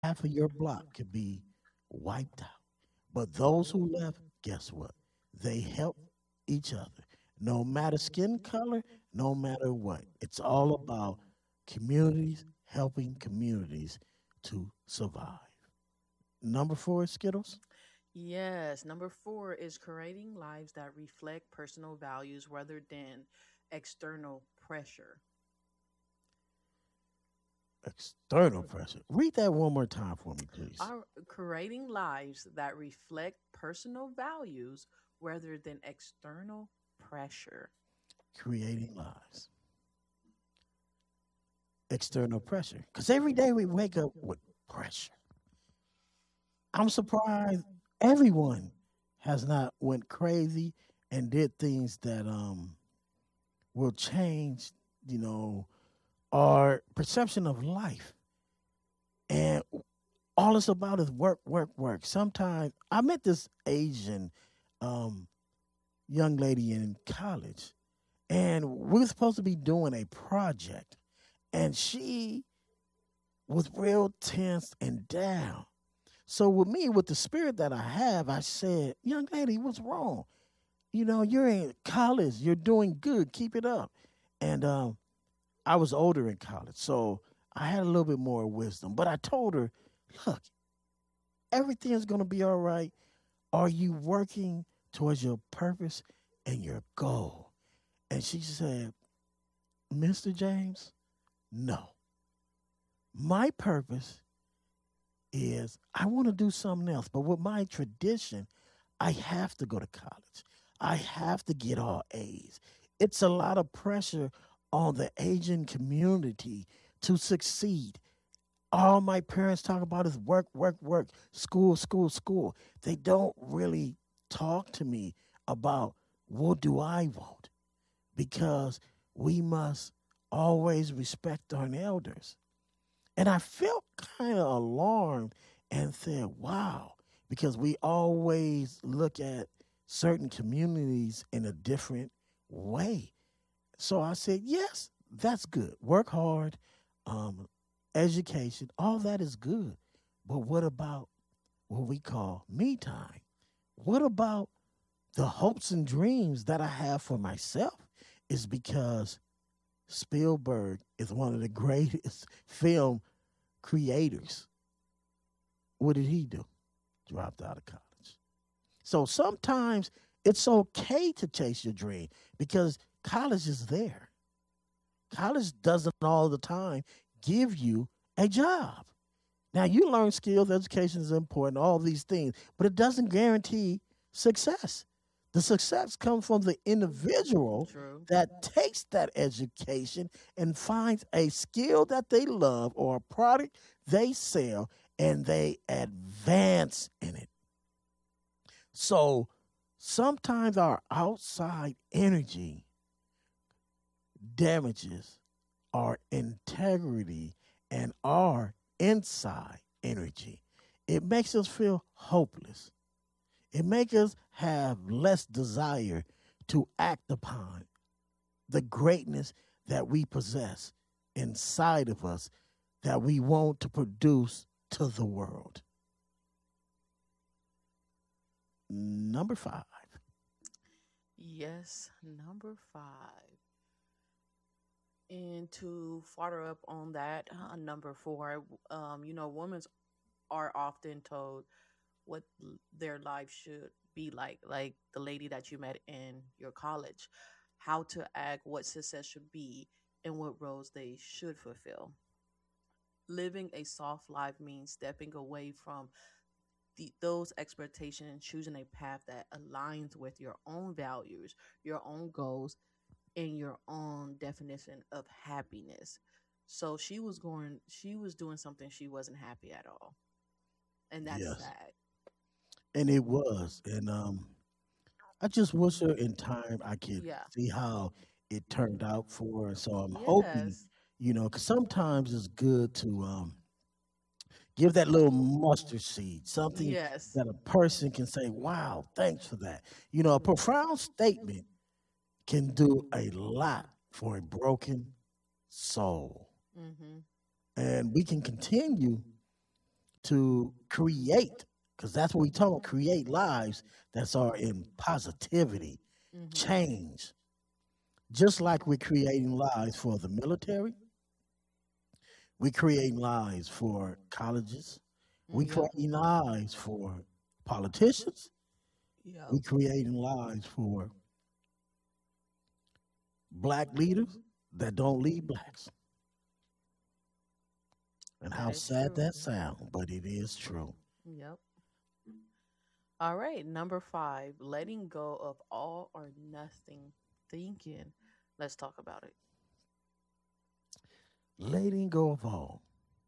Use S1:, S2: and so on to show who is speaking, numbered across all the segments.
S1: half of your block could be wiped out. But those who left, guess what? They help each other. No matter skin color, no matter what. It's all about communities helping communities to survive. Number four is Skittles.
S2: Yes, number four is creating lives that reflect personal values rather than external pressure.
S1: External pressure. Read that one more time for me, please.
S2: Our creating lives that reflect personal values rather than external pressure.
S1: Creating lives. External pressure. Because every day we wake up with pressure. I'm surprised everyone has not went crazy and did things that will change, you know, our perception of life. And all it's about is work, work, work. Sometimes I met this Asian um, young lady in college, and we were supposed to be doing a project, and she was real tense and down. So with me, with the spirit that I have, I said, "Young lady, what's wrong? You know, you're in college. You're doing good. Keep it up." And I was older in college, so I had a little bit more wisdom. But I told her, "Look, everything's gonna be all right. Are you working towards your purpose and your goal?" And she said, "Mr. James, no. My purpose is I want to do something else. But with my tradition, I have to go to college. I have to get all A's. It's a lot of pressure on the Asian community to succeed. All my parents talk about is work, work, work, school, school, school. They don't really talk to me about what do I want because we must always respect our elders. And I felt kind of alarmed and said, wow, because we always look at certain communities in a different way. So I said, yes, that's good. Work hard, um, education, all that is good. But what about what we call me time? What about the hopes and dreams that I have for myself? Is because Spielberg is one of the greatest film creators. What did he do? Dropped out of college. So sometimes it's okay to chase your dream because college is there. College doesn't all the time give you a job. Now you learn skills, education is important, all these things, but it doesn't guarantee success. The success comes from the individual
S2: True.
S1: that takes that education and finds a skill that they love or a product they sell and they advance in it. So sometimes our outside energy damages our integrity and our inside energy. It makes us feel hopeless. It makes us have less desire to act upon the greatness that we possess inside of us that we want to produce to the world. Number five.
S2: Yes, number five. And to further up on that, number four, women are often told what their life should be like the lady that you met in your college, how to act, what success should be, and what roles they should fulfill. Living a soft life means stepping away from those expectations and choosing a path that aligns with your own values, your own goals, and your own definition of happiness. So she was doing something she wasn't happy at all. And that's
S1: Yes.
S2: sad.
S1: And it was. And I just wish her in time I could
S2: Yeah.
S1: see how it turned out for her. So I'm hoping,
S2: Yes.
S1: because sometimes it's good to give that little mustard seed, something
S2: Yes.
S1: that a person can say, wow, thanks for that. A profound statement can do a lot for a broken soul.
S2: Mm-hmm.
S1: And we can continue to create, because that's what we talk about, create lives that are in positivity,
S2: Mm-hmm.
S1: change. Just like we're creating lives for the military, we're creating lives for colleges, we're
S2: Yep.
S1: creating lives for politicians,
S2: Yep.
S1: we're creating lives for black leaders that don't lead blacks. And
S2: That
S1: how
S2: is
S1: sad
S2: true.
S1: that sounds, but it is true.
S2: Yep. All right. Number five, letting go of all or nothing thinking. Let's talk about it.
S1: Letting go of all.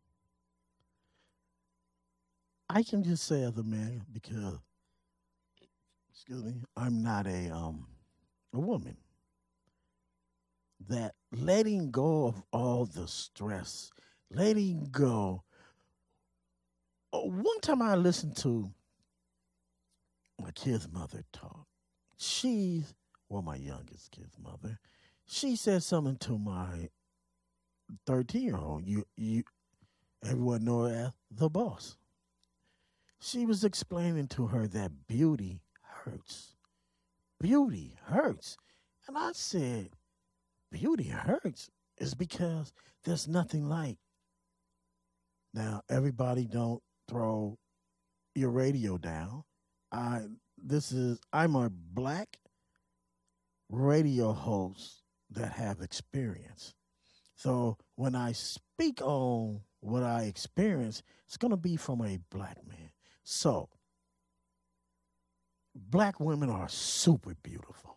S1: I can just say as a man because, excuse me, I'm not a woman. That letting go of all the stress, letting go. One time I listened to my kid's mother talk. She's, well, my youngest kid's mother. She said something to my 13-year-old. Everyone know her as the boss. She was explaining to her that beauty hurts. Beauty hurts. And I said, beauty hurts is because there's nothing like. Now, everybody don't throw your radio down. I I'm a black radio host that have experience. So when I speak on what I experience, it's gonna be from a black man. So black women are super beautiful.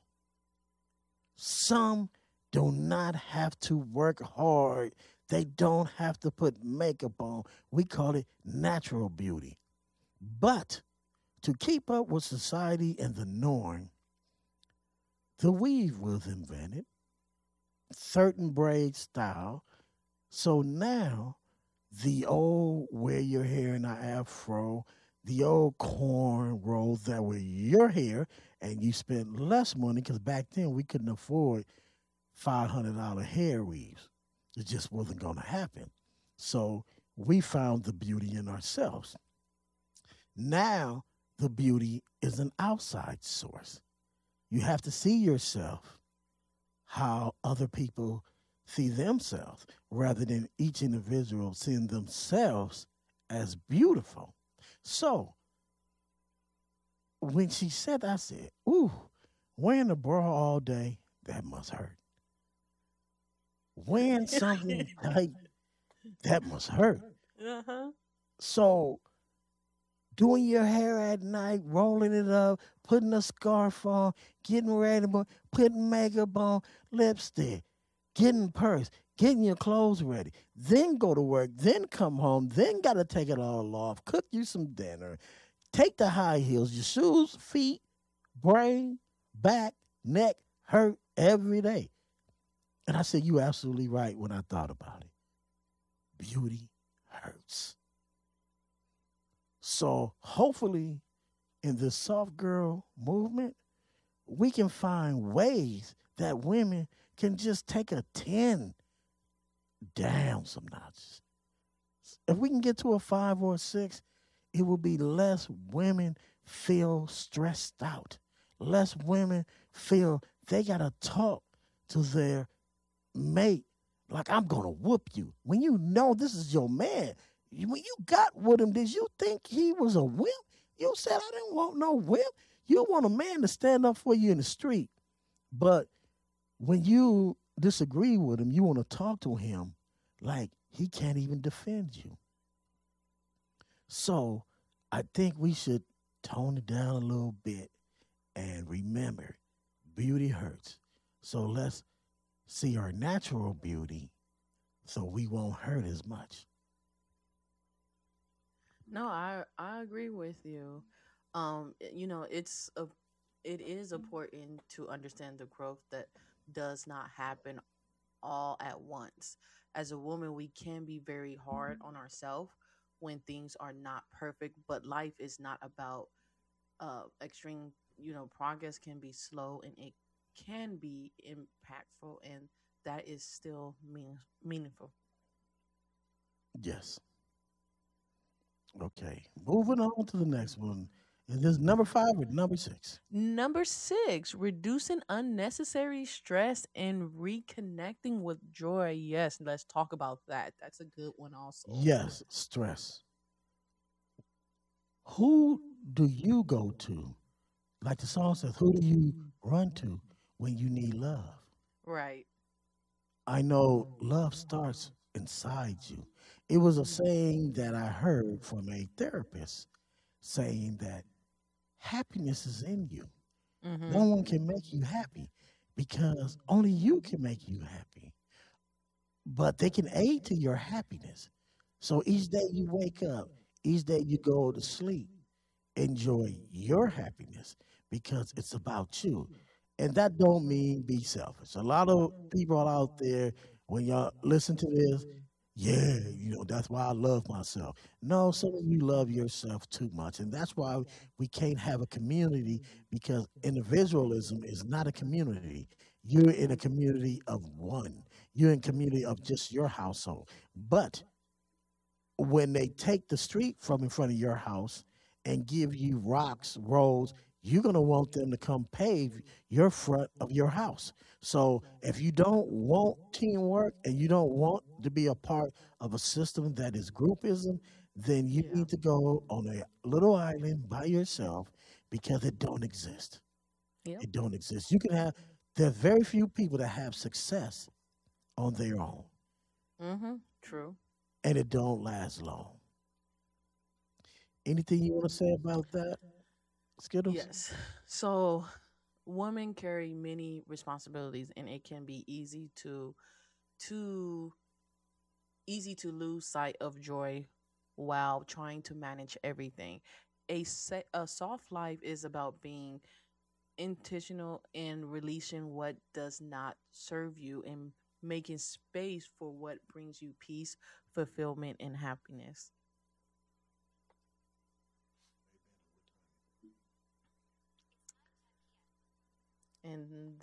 S1: Some do not have to work hard. They don't have to put makeup on. We call it natural beauty. But to keep up with society and the norm, the weave was invented, certain braid style. So now the old wear your hair in an afro, the old corn rolls that were your hair, and you spent less money because back then we couldn't afford $500 hair weaves. It just wasn't going to happen. So we found the beauty in ourselves. Now the beauty is an outside source. You have to see yourself how other people see themselves rather than each individual seeing themselves as beautiful. So when she said, I said, ooh, wearing a bra all day, that must hurt. Wearing something tight, that must hurt.
S2: Uh-huh.
S1: So doing your hair at night, rolling it up, putting a scarf on, getting ready, putting makeup on, lipstick, getting purse, getting your clothes ready, then go to work, then come home, then got to take it all off, cook you some dinner, take the high heels, your shoes, feet, brain, back, neck hurt every day. And I said, you absolutely right when I thought about it. Beauty hurts. So hopefully in this soft girl movement, we can find ways that women can just take a 10 down some notches. If we can get to a 5 or a 6, it will be less women feel stressed out. Less women feel they got to talk to their mate like I'm going to whoop you. When you know this is your man, when you got with him, did you think he was a wimp? You said, I didn't want no wimp. You want a man to stand up for you in the street. But when you disagree with him, you want to talk to him like he can't even defend you. So I think we should tone it down a little bit and remember beauty hurts. So let's see our natural beauty so we won't hurt as much.
S2: No, I agree with you. It is important to understand the growth that does not happen all at once. As a woman, we can be very hard on ourselves when things are not perfect, but life is not about extreme, progress can be slow and it can be impactful and that is still meaningful.
S1: Yes. Okay, moving on to the next one. Is this number five or number six?
S2: Number six, reducing unnecessary stress and reconnecting with joy. Yes, let's talk about that. That's a good one, also.
S1: Yes, stress. Who do you go to? Like the song says, who do you run to when you need love?
S2: Right.
S1: I know love starts inside you. It was a saying that I heard from a therapist saying that happiness is in you. No
S2: Mm-hmm.
S1: one can make you happy because only you can make you happy. But they can aid to your happiness. So each day you wake up, each day you go to sleep, enjoy your happiness because it's about you. And that don't mean be selfish. A lot of people out there, when y'all listen to this, yeah, that's why I love myself. No, some of you love yourself too much. And that's why we can't have a community because individualism is not a community. You're in a community of one. You're in a community of just your household. But when they take the street from in front of your house and give you rocks, roads, you're going to want them to come pave your front of your house. So if you don't want teamwork and you don't want to be a part of a system that is groupism, then you
S2: Yeah.
S1: need to go on a little island by yourself because it don't exist.
S2: Yep.
S1: It don't exist. You can have there are very few people that have success on their own,
S2: Mm-hmm. True.
S1: and it don't last long. Anything you want to say about that, Skittles?
S2: Yes. So women carry many responsibilities, and it can be too easy to lose sight of joy while trying to manage everything. A soft life is about being intentional in releasing what does not serve you and making space for what brings you peace, fulfillment, and happiness. And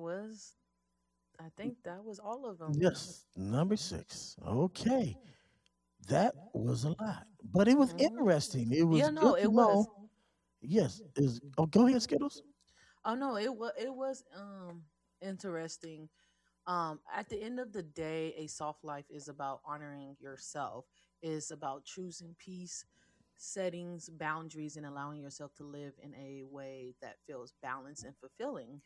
S2: I think that was all of them.
S1: Yes, number six. Okay, that was a lot, but it was
S2: Hmm.
S1: interesting. It
S2: Yeah,
S1: was
S2: no,
S1: good to
S2: it was.
S1: know. Yes, is oh, go ahead, Skittles.
S2: Oh no, it was interesting. At the end of the day, a soft life is about honoring yourself. Is about choosing peace, settings, boundaries, and allowing yourself to live in a way that feels balanced and fulfilling.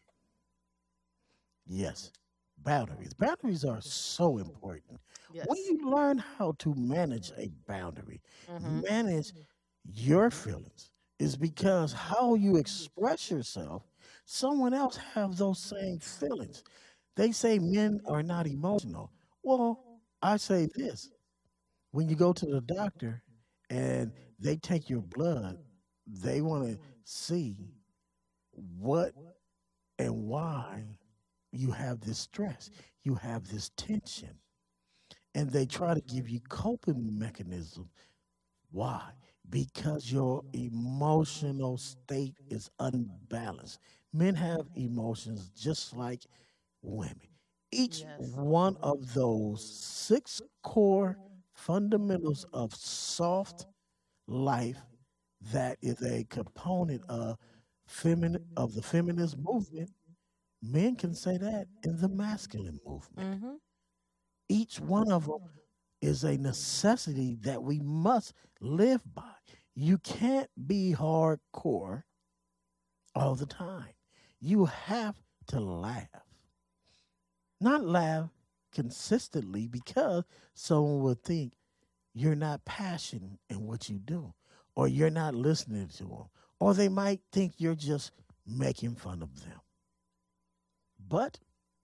S1: Yes, boundaries. Boundaries are so important. When
S2: Yes.
S1: you learn how to manage a boundary,
S2: Mm-hmm.
S1: manage your feelings, is because how you express yourself, someone else have those same feelings. They say men are not emotional. Well, I say this. When you go to the doctor and they take your blood, they want to see what and why you have this stress, you have this tension, and they try to give you coping mechanisms. Why? Because your emotional state is unbalanced. Men have emotions just like women. Each
S2: Yes.
S1: one of those six core fundamentals of soft life that is a component of of the feminist movement, men can say that in the masculine movement.
S2: Mm-hmm.
S1: Each one of them is a necessity that we must live by. You can't be hardcore all the time. You have to laugh. Not laugh consistently because someone will think you're not passionate in what you do, or you're not listening to them, or they might think you're just making fun of them. But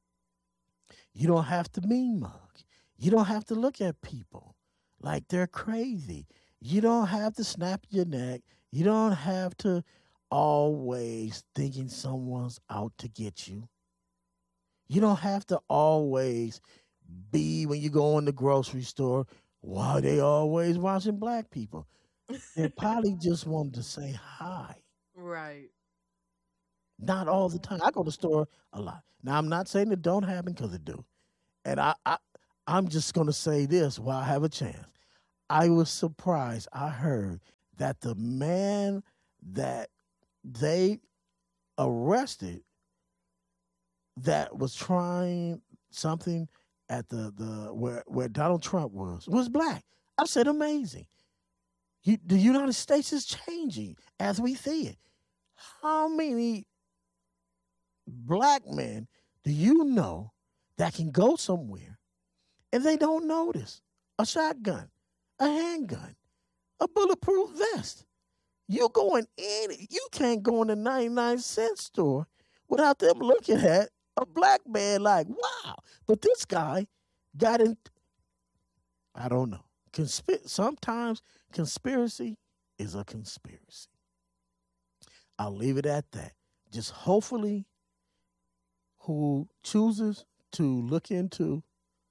S1: you don't have to mean mug. You don't have to look at people like they're crazy. You don't have to snap your neck. You don't have to always thinking someone's out to get you. You don't have to always be when you go in the grocery store. Why they always watching black people? They probably just wanted to say hi.
S2: Right.
S1: Not all the time. I go to the store a lot. Now I'm not saying it don't happen because it do. And I'm just gonna say this while I have a chance. I was surprised. I heard that the man that they arrested that was trying something at the where Donald Trump was black. I said, amazing. The United States is changing as we see it. How many black men do you know that can go somewhere and they don't notice a shotgun, a handgun, a bulletproof vest? You going in, you can't go in the 99-cent store without them looking at a black man like, wow. But this guy got in, I don't know. Sometimes conspiracy is a conspiracy. I'll leave it at that. Just hopefully, who chooses to look into,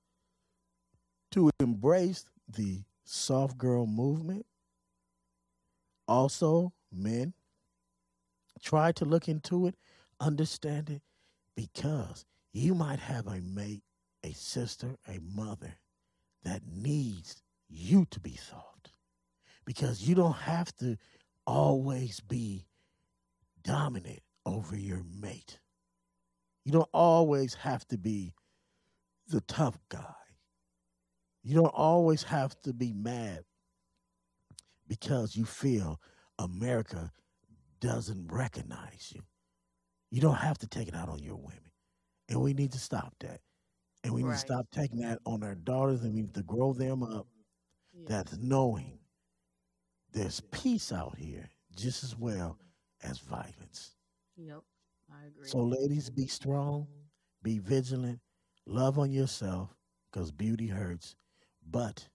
S1: to embrace the soft girl movement, also men, try to look into it, understand it, because you might have a mate, a sister, a mother that needs you to be soft, because you don't have to always be dominant over your mate. You don't always have to be the tough guy. You don't always have to be mad because you feel America doesn't recognize you. You don't have to take it out on your women. And we need to stop that. And we need to
S2: Right.
S1: stop taking that on our daughters, and we need to grow them up
S2: Yes.
S1: that's knowing there's peace out here just as well as violence.
S2: Yep. I agree.
S1: So, ladies, be strong, be vigilant, love on yourself because beauty hurts, but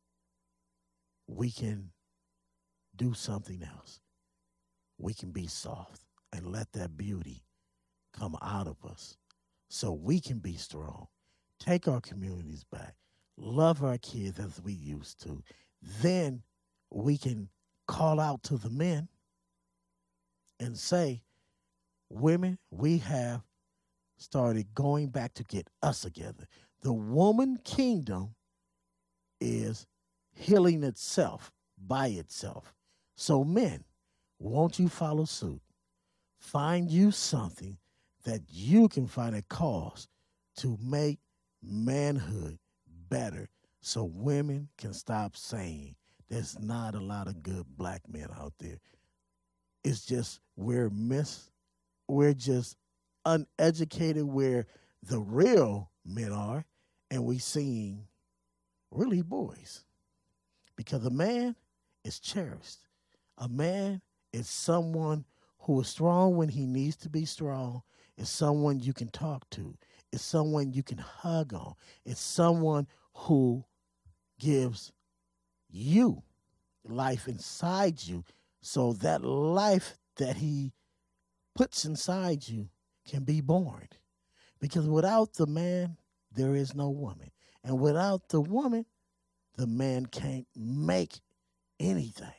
S1: we can do something else. We can be soft and let that beauty come out of us so we can be strong, take our communities back, love our kids as we used to. Then we can call out to the men and say, women, we have started going back to get us together. The woman kingdom is healing itself by itself. So, men, won't you follow suit? Find you something that you can find a cause to make manhood better so women can stop saying there's not a lot of good black men out there. It's just we're just uneducated where the real men are, and we seeing really boys. Because a man is cherished. A man is someone who is strong when he needs to be strong. It's someone you can talk to. It's someone you can hug on. It's someone who gives you life inside you, so that life that he puts inside you can be born. Because without the man, there is no woman. And without the woman, the man can't make anything.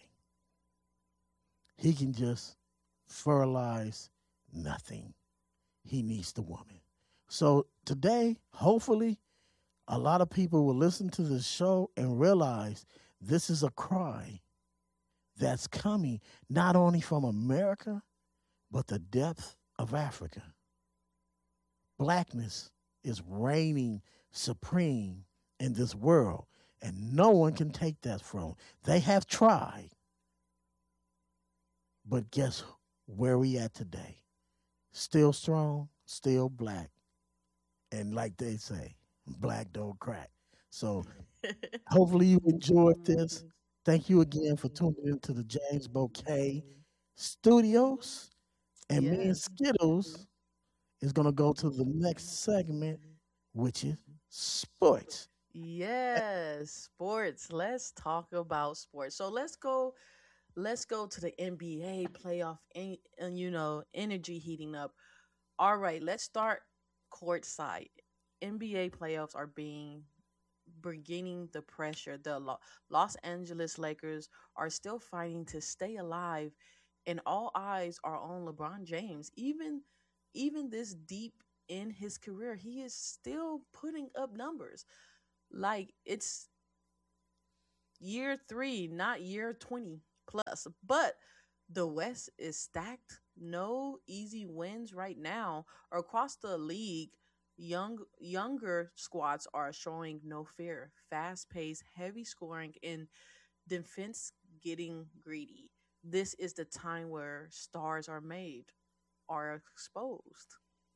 S1: He can just fertilize nothing. He needs the woman. So today, hopefully, a lot of people will listen to this show and realize this is a cry that's coming not only from America, but the depth of Africa. Blackness is reigning supreme in this world, and no one can take that from them. They have tried, but guess where we at today? Still strong, still black, and like they say, black don't crack. So hopefully you enjoyed this. Thank you again for tuning into the James Bouquet Studios. And me and
S2: Yes.
S1: Skittles is going to go to the next segment, which is sports.
S2: Yes, sports. Let's talk about sports. So let's go to the NBA playoff and energy heating up. All right, let's start courtside. NBA playoffs are beginning the pressure. The Los Angeles Lakers are still fighting to stay alive, and all eyes are on LeBron James. Even this deep in his career, he is still putting up numbers. Like year 3, not year 20 plus. But the West is stacked. No easy wins right now. Across the league, younger squads are showing no fear. Fast paced, heavy scoring, and defense getting greedy. This is the time where stars are made, are exposed.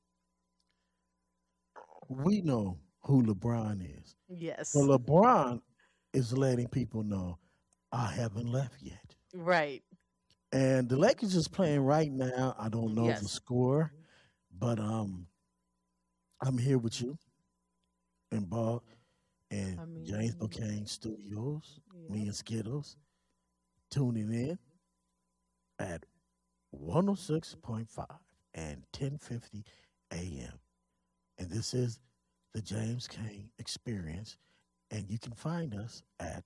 S1: We know who LeBron is. But
S2: Yes.
S1: LeBron is letting people know I haven't left yet.
S2: Right.
S1: And the Lakers is playing right now. I don't know the
S2: Yes.
S1: score, but I'm here with you and Bob and
S2: I
S1: James
S2: mean,
S1: Bocane Studios, me
S2: yep.
S1: and Skittles, tuning in at 106.5 and 1050 AM. And this is the James Kane Experience. And you can find us at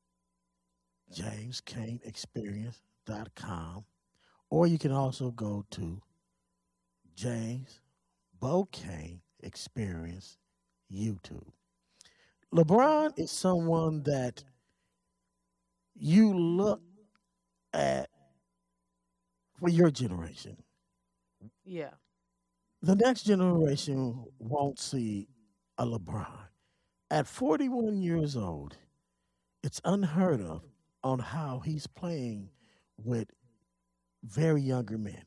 S1: jamescaneexperience.com, or you can also go to James Bocane Experience YouTube. LeBron is someone that you look at for your generation.
S2: Yeah.
S1: The next generation won't see a LeBron. At 41 years old, it's unheard of on how he's playing with very younger men.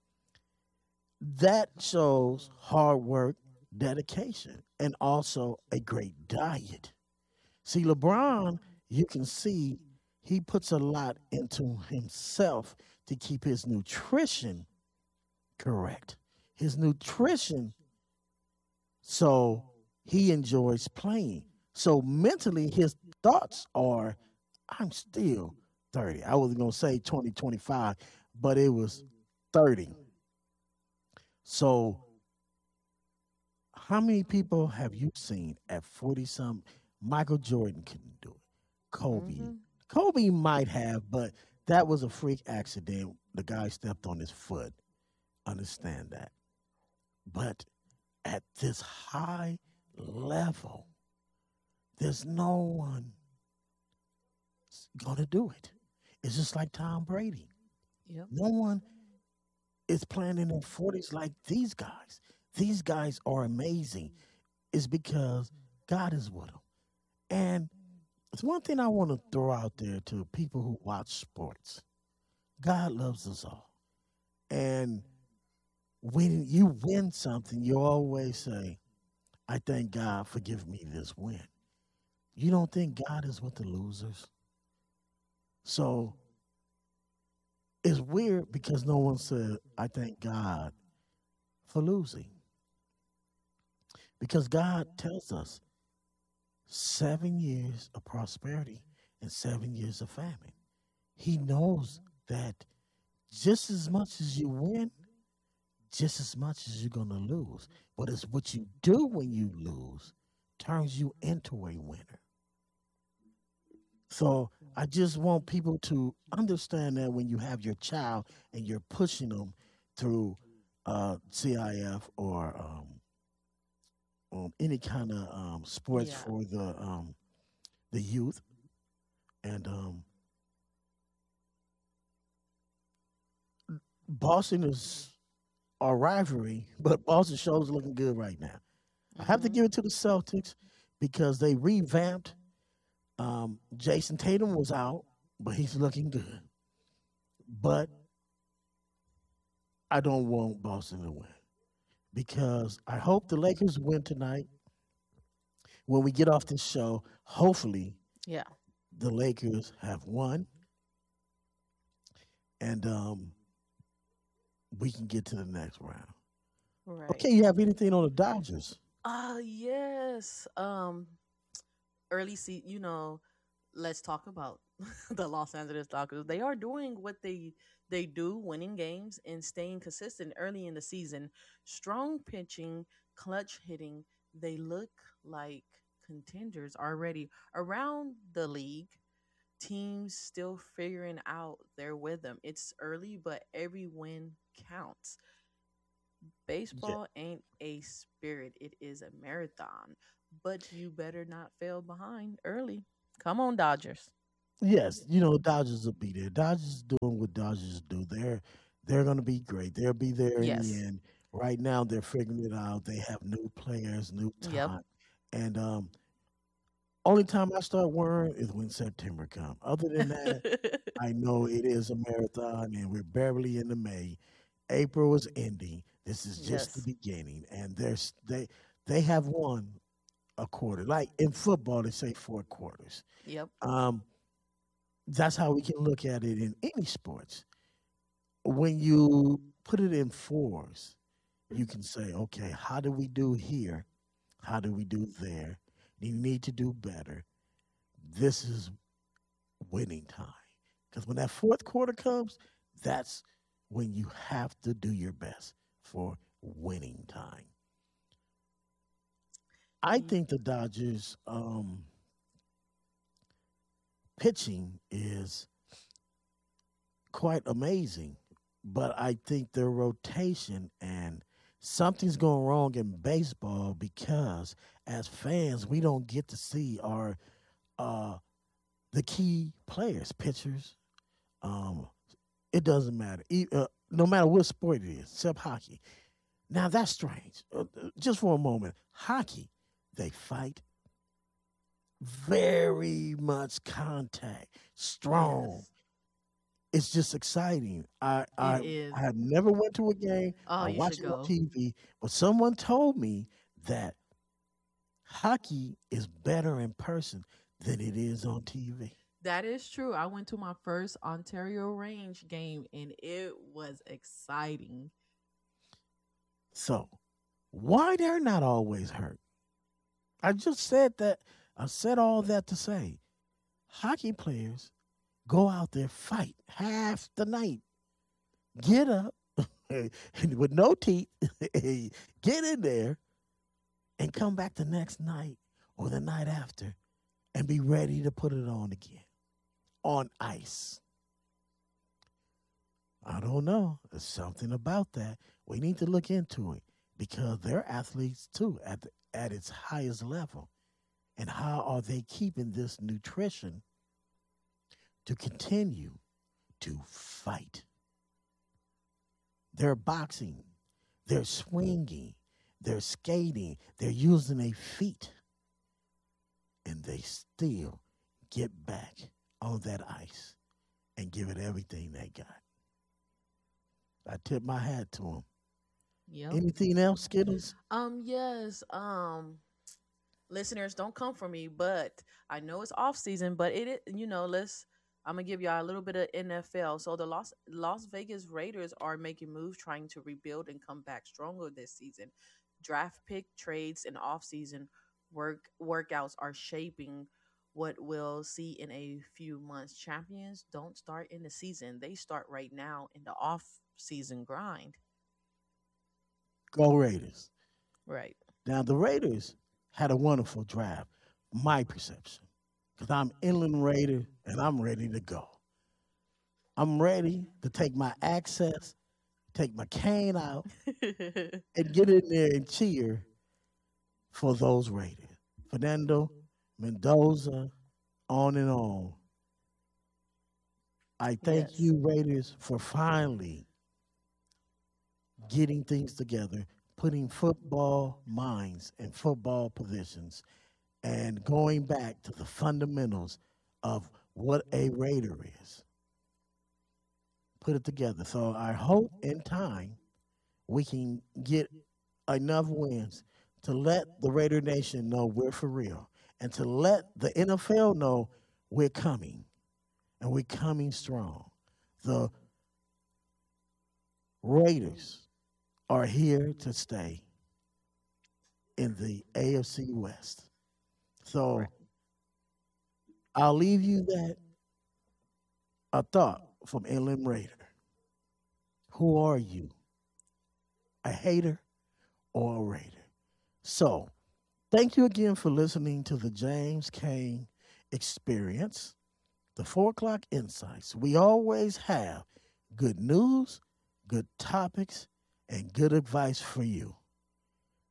S1: That shows hard work, dedication, and also a great diet. See, LeBron, you can see he puts a lot into himself to keep his nutrition correct. His nutrition, so he enjoys playing. So mentally, his thoughts are, I'm still 30. I was going to say 2025, but it was 30. So, how many people have you seen at 40 something? Michael Jordan couldn't do it. Kobe.
S2: Hmm.
S1: Kobe might have, but that was a freak accident. The guy stepped on his foot. Understand that. But at this high level, there's no one going to do it. It's just like Tom Brady.
S2: Yep.
S1: No one is playing in their 40s like these guys. These guys are amazing. It's because God is with them. And it's one thing I want to throw out there to people who watch sports. God loves us all. And when you win something, you always say, I thank God for giving me this win. You don't think God is with the losers? So it's weird because no one said, I thank God for losing. Because God tells us 7 years of prosperity and 7 years of famine. He knows that just as much as you win, just as much as you're going to lose. But it's what you do when you lose turns you into a winner. So I just want people to understand that when you have your child and you're pushing them through CIF or any kind of sports
S2: Yeah.
S1: for the youth, and Boston is our rivalry, but Boston shows looking good right now. I have to
S2: Hmm.
S1: give it to the Celtics because they revamped. Jason Tatum was out, but he's looking good. But I don't want Boston to win because I hope the Lakers win tonight. When we get off this show, hopefully
S2: Yeah.
S1: the Lakers have won and we can get to the next round.
S2: Right.
S1: Okay, you have anything on the Dodgers?
S2: Yes. Early let's talk about the Los Angeles Dodgers. They are doing what they do, winning games and staying consistent early in the season. Strong pitching, clutch hitting. They look like contenders already around the league. Teams still figuring out their rhythm. It's early, but every win counts.
S1: Yeah.
S2: Baseball ain't a spirit, it is a marathon. But you better not fail behind early. Come on, Dodgers.
S1: Yes, Dodgers will be there. Dodgers doing what Dodgers do. They're going to be great. They'll be there in the
S2: Yes.
S1: end. Right now, they're figuring it out. They have new players, new
S2: Yep.
S1: talent, and only time I start worrying is when September comes. Other than that, I know it is a marathon, and we're barely into May. April is ending. This is just the
S2: Yes.
S1: beginning, and they have won a quarter. Like in football, they say 4 quarters.
S2: Yep.
S1: Um, that's how we can look at it in any sports. When you put it in fours, you can say, okay, how do we do here? How do we do there? You need to do better. This is winning time. Because when that fourth quarter comes, that's when you have to do your best for winning time. I
S2: Ye-
S1: think the Dodgers pitching is quite amazing, but I think their rotation and something's going wrong in baseball because as fans we don't get to see our uh the key players, pitchers. Um, it doesn't matter, no matter what sport it is, except hockey. Now that's strange. Just for a moment, hockey, they fight very much contact, strong.
S2: Yes.
S1: It's just exciting.
S2: It is.
S1: I have never went to a game.
S2: Oh,
S1: I
S2: you should
S1: watch it on
S2: go.
S1: TV, but someone told me that hockey is better in person than it is on TV.
S3: That is true. I went to my first Ontario Range game and it was exciting.
S1: So, why they're not always hurt? I just said that. I said all that to say hockey players go out there, fight half the night, get up with no teeth, get in there, and come back the next night or the night after and be ready to put it on again on ice. I don't know. There's something about that. We need to look into it because they're athletes too at its highest level. And how are they keeping this nutrition to continue to fight? They're boxing, they're swinging, they're skating, they're using their feet, and they still get back on that ice and give it everything they got. I tip my hat to them.
S3: Yep.
S1: Anything else, Skittles?
S2: Yes. Listeners, don't come for me, but I know it's off season, but let's I'm gonna give y'all a little bit of NFL. So the Las Vegas Raiders are making moves trying to rebuild and come back stronger this season. Draft pick trades and off season workouts are shaping what we'll see in a few months. Champions don't start in the season. They start right now in the off season grind.
S1: Go Raiders.
S2: Right.
S1: Now, the Raiders had a wonderful draft, my perception, because I'm Inland Raider and I'm ready to go. I'm ready to take my access, take my cane out, and get in there and cheer for those Raiders. Fernando, Mendoza, on and on. I thank
S2: Yes.
S1: you, Raiders, for finally getting things together, putting football minds in football positions, and going back to the fundamentals of what a Raider is. Put it together. So I hope in time we can get enough wins to let the Raider Nation know we're for real and to let the NFL know we're coming and we're coming strong. The Raiders are here to stay in the AFC West.
S2: Right.
S1: So I'll leave you that a thought from Inland Raider. Who are you? A hater or a Raider? So thank you again for listening to the James Kane Experience, the 4 o'clock insights. We always have good news, good topics, and good advice for you.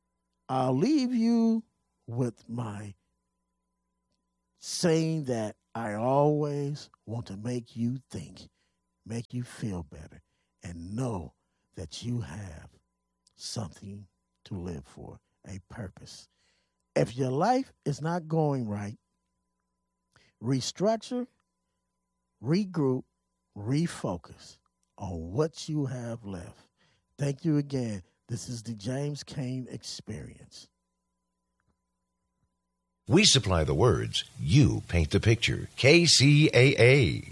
S1: I'll leave you with my saying that I always want to make you think, make you feel better, and know that you have something to live for, a purpose. If your life is not going right, restructure, regroup, refocus on what you have left. Thank you again. This is the James Cain Experience.
S4: We supply the words. You paint the picture. KCAA.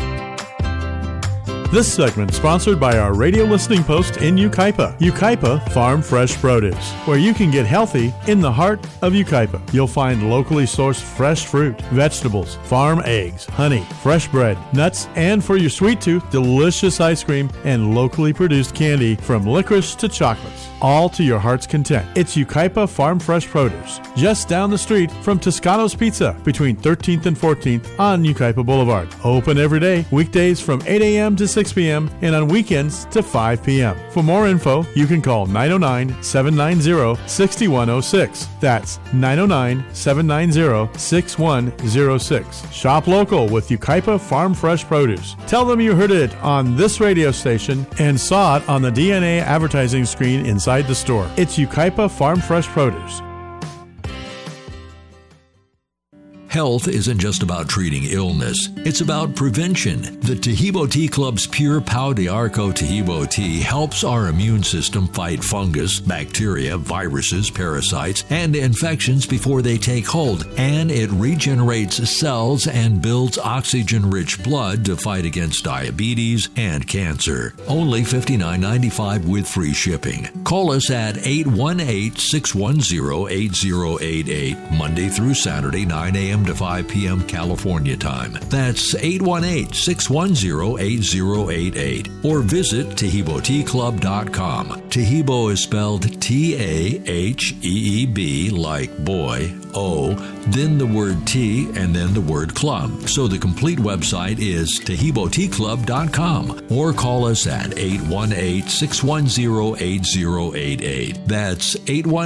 S5: This segment sponsored by our radio listening post in Yucaipa. Yucaipa Farm Fresh Produce, where you can get healthy in the heart of Yucaipa. You'll find locally sourced fresh fruit, vegetables, farm eggs, honey, fresh bread, nuts, and for your sweet tooth, delicious ice cream and locally produced candy from licorice to chocolates, all to your heart's content. It's Yucaipa Farm Fresh Produce, just down the street from Toscano's Pizza between 13th and 14th on Yucaipa Boulevard. Open every day, weekdays from 8 a.m. to 6 p.m. and on weekends to 5 p.m. For more info, you can call 909-790-6106. That's 909-790-6106. Shop local with Yucaipa Farm Fresh Produce. Tell them you heard it on this radio station and saw it on the DNA advertising screen inside the store. It's Yucaipa Farm Fresh Produce.
S6: Health isn't just about treating illness, it's about prevention. The Tahibo Tea Club's Pure Pau de Arco Tahibo tea helps our immune system fight fungus, bacteria, viruses, parasites, and infections before they take hold, and it regenerates cells and builds oxygen-rich blood to fight against diabetes and cancer. Only $59.95 with free shipping. Call us at 818-610-8088, Monday through Saturday, 9 a.m. to 5 p.m. California time. That's 818-610-8088. Or visit TahiboTeaClub.com. Tahibo is spelled T-A-H-E-E-B like boy, O, then the word tea, and then the word club. So the complete website is TahiboTeaClub.com. Or call us at 818-610-8088. That's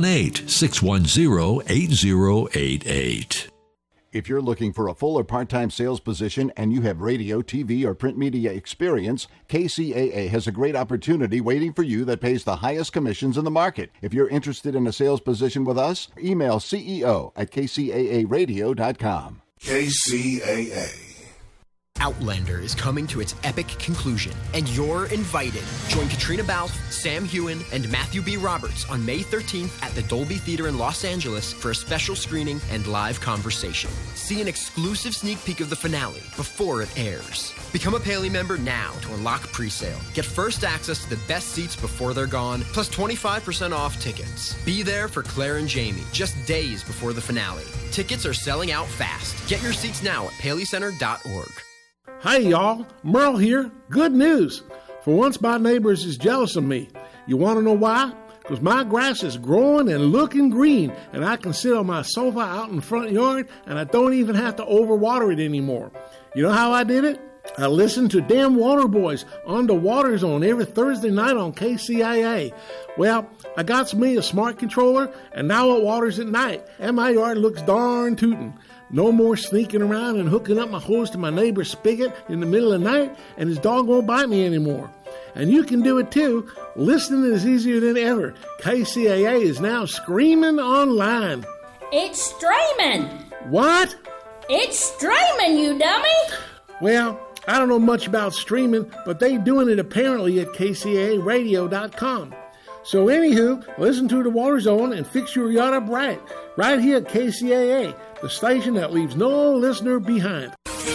S6: 818-610-8088.
S7: If you're looking for a full or part-time sales position and you have radio, TV, or print media experience, KCAA has a great opportunity waiting for you that pays the highest commissions in the market. If you're interested in a sales position with us, email CEO@kcaaradio.com.
S8: KCAA. Outlander is coming to its epic conclusion, and you're invited. Join Katrina Balfe, Sam Heughan, and Matthew B. Roberts on May 13th at the Dolby Theater in Los Angeles for a special screening and live conversation. See an exclusive sneak peek of the finale before it airs. Become a Paley member now to unlock presale. Get first access to the best seats before they're gone, plus 25% off tickets. Be there for Claire and Jamie just days before the finale. Tickets are selling out fast. Get your seats now at paleycenter.org.
S9: Hi, y'all. Merle here. Good news. For once, my neighbors is jealous of me. You want to know why? Because my grass is growing and looking green, and I can sit on my sofa out in the front yard, and I don't even have to overwater it anymore. You know how I did it? I listened to Damn Water Boys on the Water Zone every Thursday night on KCIA. Well, I got me a smart controller, and now it waters at night, and my yard looks darn tootin'. No more sneaking around and hooking up my hose to my neighbor's spigot in the middle of the night, and his dog won't bite me anymore. And you can do it too. Listening is easier than ever. KCAA is now streaming online.
S10: It's streaming.
S9: What?
S10: It's streaming, you dummy.
S9: Well, I don't know much about streaming, but they doing it apparently at KCAAradio.com. So anywho, listen to the Water Zone and fix your yard up right here at KCAA, the station that leaves no listener behind.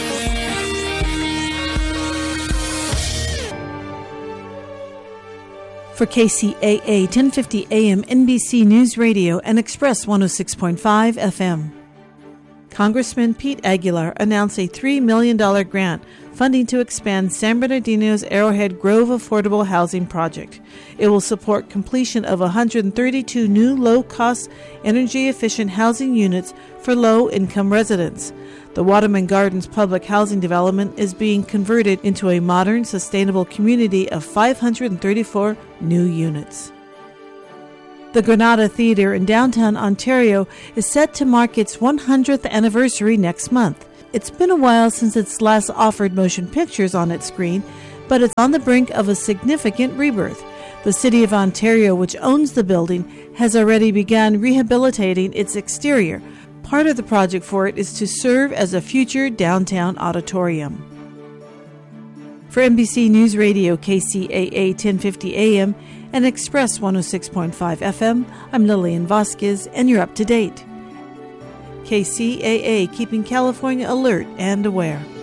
S11: For KCAA 1050 AM NBC News Radio and Express 106.5 FM. Congressman Pete Aguilar announced a $3 million grant funding to expand San Bernardino's Arrowhead Grove Affordable Housing Project. It will support completion of 132 new low-cost, energy-efficient housing units for low-income residents. The Waterman Gardens public housing development is being converted into a modern, sustainable community of 534 new units. The Granada Theatre in downtown Ontario is set to mark its 100th anniversary next month. It's been a while since it's last offered motion pictures on its screen, but it's on the brink of a significant rebirth. The City of Ontario, which owns the building, has already begun rehabilitating its exterior. Part of the project for it is to serve as a future downtown auditorium. For NBC News Radio, KCAA 1050 AM and Express 106.5 FM, I'm Lillian Vasquez, and you're up to date. KCAA, keeping California alert and aware.